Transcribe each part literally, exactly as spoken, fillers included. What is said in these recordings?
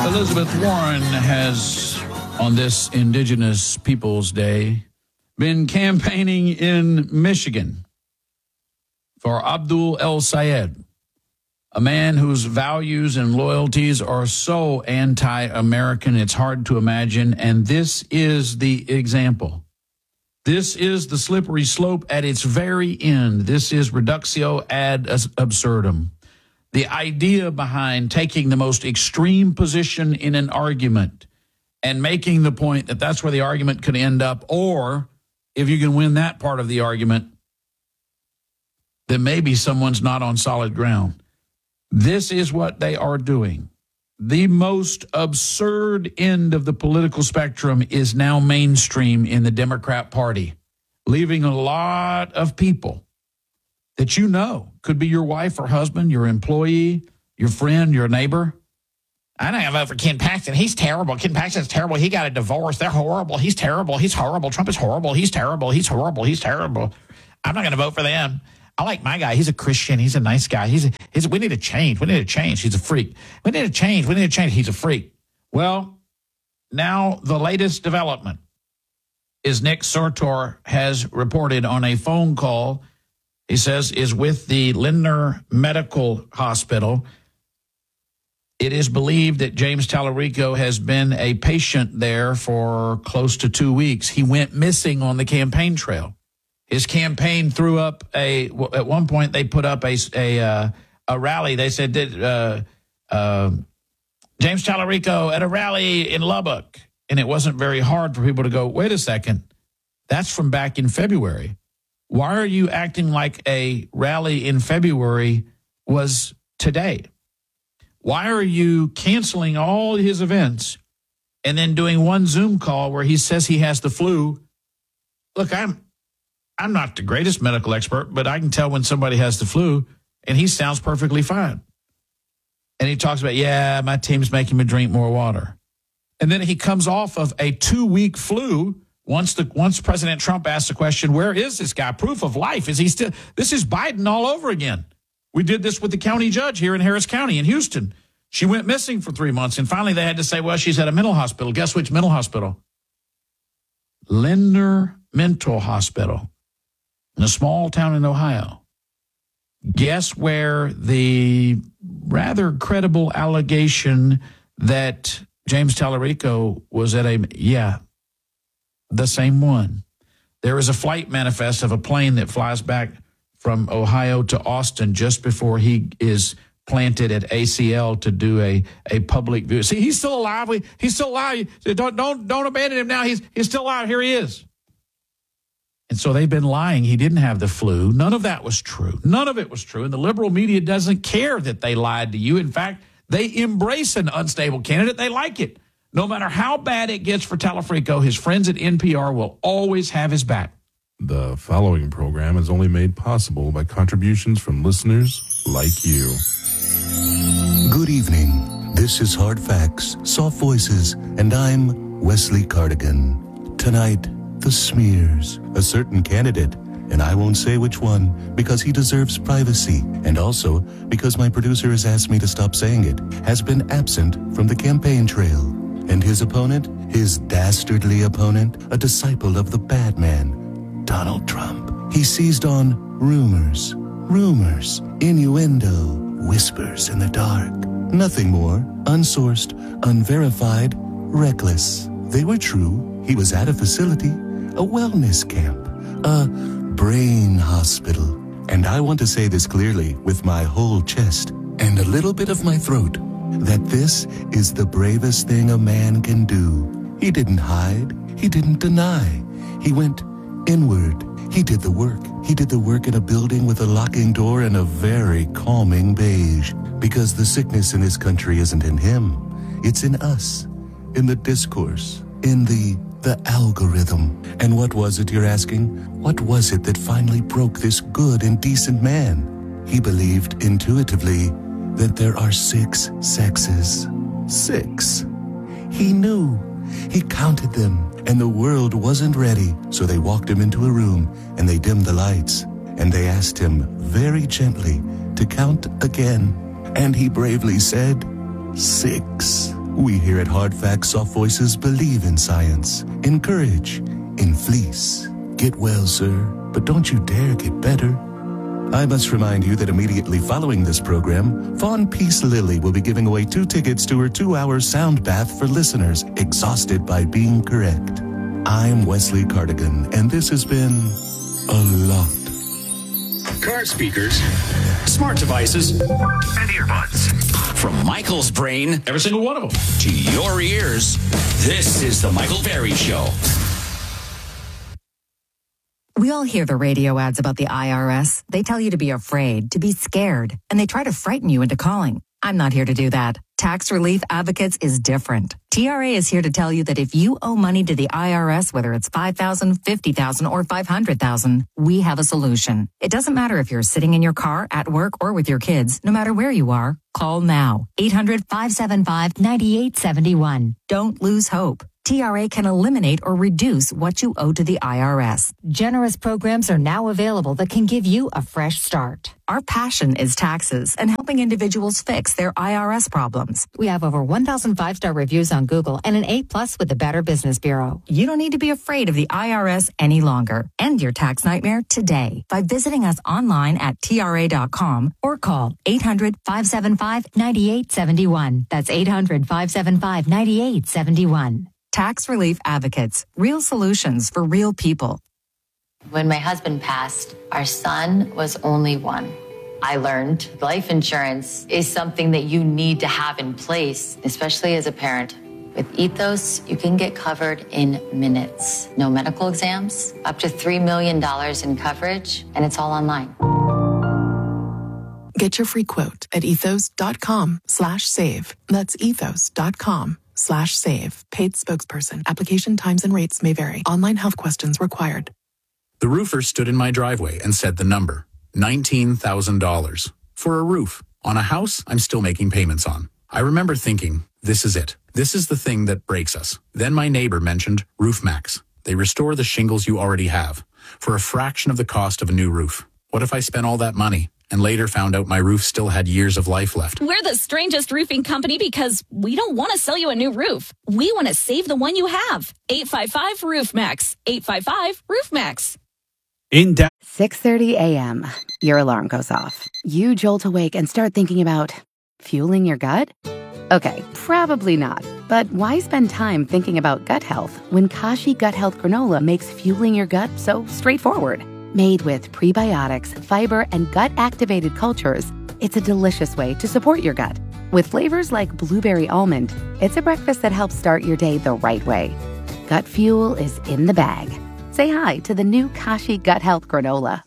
Elizabeth Warren has, on this Indigenous Peoples Day, been campaigning in Michigan for Abdul El-Sayed, a man whose values and loyalties are so anti-American it's hard to imagine, and this is the example. This is the slippery slope at its very end. This is reductio ad absurdum. The idea behind taking the most extreme position in an argument and making the point that that's where the argument could end up, or if you can win that part of the argument, then maybe someone's not on solid ground. This is what they are doing. The most absurd end of the political spectrum is now mainstream in the Democrat Party, leaving a lot of people that you know could be your wife or husband, your employee, your friend, your neighbor. I don't vote for Ken Paxton. He's terrible. Ken Paxton's terrible. He got a divorce. They're horrible. He's terrible. He's horrible. Trump is horrible. He's terrible. He's horrible. He's terrible. I'm not going to vote for them. I like my guy. He's a Christian. He's a nice guy. He's a, he's a, we need to change. We need to change. He's a freak. We need to change. We need to change. He's a freak. Well, now the latest development is Nick Sartor has reported on a phone call, he says, is with the Lindner Medical Hospital. It is believed that James Tallarico has been a patient there for close to two weeks. He went missing on the campaign trail. His campaign threw up a, at one point they put up a, a, uh, a rally. They said, that, uh, uh, James Tallarico at a rally in Lubbock. And it wasn't very hard for people to go, wait a second, that's from back in February. Why are you acting like a rally in February was today? Why are you canceling all his events and then doing one Zoom call where he says he has the flu? Look, I'm I'm not the greatest medical expert, but I can tell when somebody has the flu, and he sounds perfectly fine. And he talks about, yeah, my team's making me drink more water. And then he comes off of a two-week flu. Once the once President Trump asks the question, where is this guy? Proof of life. Is he still? This is Biden all over again. We did this with the county judge here in Harris County in Houston. She went missing for three months, and finally they had to say, well, she's at a mental hospital. Guess which mental hospital? Lindner Mental Hospital in a small town in Ohio. Guess where the rather credible allegation that James Tallarico was at a, yeah, the same one. There is a flight manifest of a plane that flies back from Ohio to Austin just before he is planted at A C L to do a, a public view. See, he's still alive. We, he's still alive. Don't, don't, don't abandon him now. He's, he's still alive. Here he is. And so they've been lying. He didn't have the flu. None of that was true. None of it was true. And the liberal media doesn't care that they lied to you. In fact, they embrace an unstable candidate. They like it. No matter how bad it gets for Tallarico, his friends at N P R will always have his back. The following program is only made possible by contributions from listeners like you. Good evening. This is Hard Facts, Soft Voices, and I'm Wesley Cardigan. Tonight, the smears. A certain candidate, and I won't say which one because he deserves privacy, and also because my producer has asked me to stop saying it, has been absent from the campaign trail. And his opponent, his dastardly opponent, a disciple of the bad man, Donald Trump. He seized on rumors, rumors, innuendo, whispers in the dark. Nothing more, unsourced, unverified, reckless. They were true. He was at a facility, a wellness camp, a brain hospital. And I want to say this clearly with my whole chest and a little bit of my throat, that this is the bravest thing a man can do. He didn't hide. He didn't deny. He went inward. He did the work. He did the work in a building with a locking door and a very calming beige. Because the sickness in this country isn't in him. It's in us. In the discourse. In the, the algorithm. And what was it, you're asking? What was it that finally broke this good and decent man? He believed intuitively that there are six sexes. Six. He knew. He counted them, and the world wasn't ready. So they walked him into a room, and they dimmed the lights, and they asked him very gently to count again. And he bravely said, six. We here at Hard Facts Soft Voices believe in science, in courage, in fleece. Get well, sir, but don't you dare get better. I must remind you that immediately following this program, Fawn Peace Lily will be giving away two tickets to her two-hour sound bath for listeners exhausted by being correct. I'm Wesley Cardigan, and this has been a lot. Car speakers, smart devices, and earbuds. From Michael's brain, Every single one of them. to your ears, this is The Michael Berry Show. We all hear the radio ads about the I R S. They tell you to be afraid, to be scared, and they try to frighten you into calling. I'm not here to do that. Tax Relief Advocates is different. T R A is here to tell you that if you owe money to the I R S, whether it's five thousand dollars, fifty thousand dollars, or five hundred thousand dollars, we have a solution. It doesn't matter if you're sitting in your car, at work, or with your kids. No matter where you are, call now. eight hundred, five seven five, nine eight seven one. Don't lose hope. T R A can eliminate or reduce what you owe to the I R S. Generous programs are now available that can give you a fresh start. Our passion is taxes and helping individuals fix their I R S problems. We have over one thousand five-star reviews on Google and an A plus with the Better Business Bureau. You don't need to be afraid of the I R S any longer. End your tax nightmare today by visiting us online at T R A dot com or call eight hundred, five seven five, nine eight seven one. That's eight hundred, five seven five, nine eight seven one. Tax Relief Advocates. Real solutions for real people. When my husband passed, our son was only one. I learned life insurance is something that you need to have in place, especially as a parent. With Ethos, you can get covered in minutes. No medical exams, up to three million dollars in coverage, and it's all online. Get your free quote at ethos.com slash save. That's ethos.com slash save. Paid spokesperson. Application times and rates may vary. Online health questions required. The roofer stood in my driveway and said the number, nineteen thousand dollars. For a roof on a house I'm still making payments on. I remember thinking, this is it. This is the thing that breaks us. Then my neighbor mentioned RoofMax. They restore the shingles you already have for a fraction of the cost of a new roof. What if I spent all that money and later found out my roof still had years of life left? We're the strangest roofing company because we don't want to sell you a new roof. We want to save the one you have. eight five five, RoofMax. eight five five, RoofMax. In da- six thirty a.m. Your alarm goes off. You jolt awake and start thinking about fueling your gut? Okay, probably not. But why spend time thinking about gut health when Kashi Gut Health Granola makes fueling your gut so straightforward? Made with prebiotics, fiber, and gut-activated cultures, it's a delicious way to support your gut. With flavors like blueberry almond, it's a breakfast that helps start your day the right way. Gut fuel is in the bag. Say hi to the new Kashi Gut Health Granola.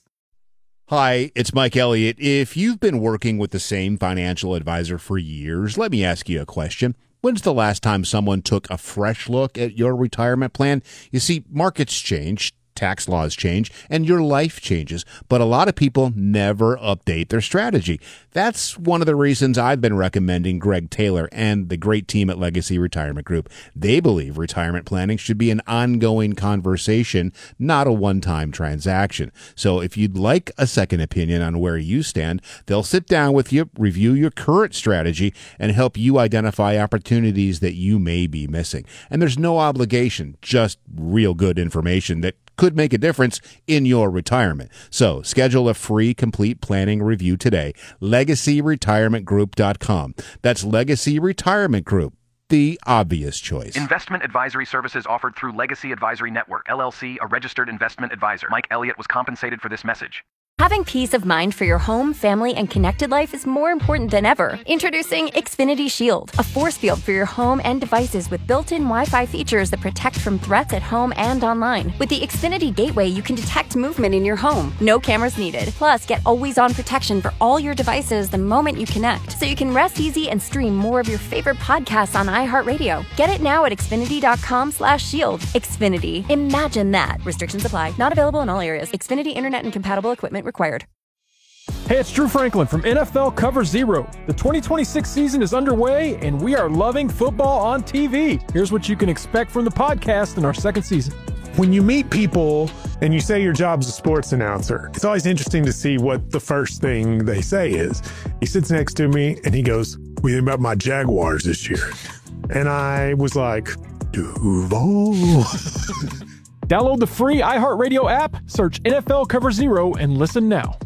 Hi, it's Mike Elliott. If you've been working with the same financial advisor for years, let me ask you a question. When's the last time someone took a fresh look at your retirement plan? You see, markets change, tax laws change, and your life changes, but a lot of people never update their strategy. That's one of the reasons I've been recommending Greg Taylor and the great team at Legacy Retirement Group. They believe retirement planning should be an ongoing conversation, not a one-time transaction. So if you'd like a second opinion on where you stand, they'll sit down with you, review your current strategy, and help you identify opportunities that you may be missing. And there's no obligation, just real good information that could make a difference in your retirement. So schedule a free complete planning review today. legacy retirement group dot com. That's Legacy Retirement Group, the obvious choice. Investment advisory services offered through Legacy Advisory Network, L L C, a registered investment advisor. Mike Elliott was compensated for this message. Having peace of mind for your home, family, and connected life is more important than ever. Introducing Xfinity Shield, a force field for your home and devices with built-in Wi-Fi features that protect from threats at home and online. With the Xfinity Gateway, you can detect movement in your home. No cameras needed. Plus, get always-on protection for all your devices the moment you connect, so you can rest easy and stream more of your favorite podcasts on iHeartRadio. Get it now at xfinity.com slash shield. Xfinity. Imagine that. Restrictions apply. Not available in all areas. Xfinity Internet and compatible equipment required. Hey, it's Drew Franklin from N F L Cover Zero. The twenty twenty-six season is underway, and we are loving football on T V. Here's what you can expect from the podcast in our second season. When you meet people and you say your job's a sports announcer, it's always interesting to see what the first thing they say is. He sits next to me and he goes, What do you think about my Jaguars this year? And I was like, Duval. Download the free iHeartRadio app, search N F L Cover Zero, and listen now.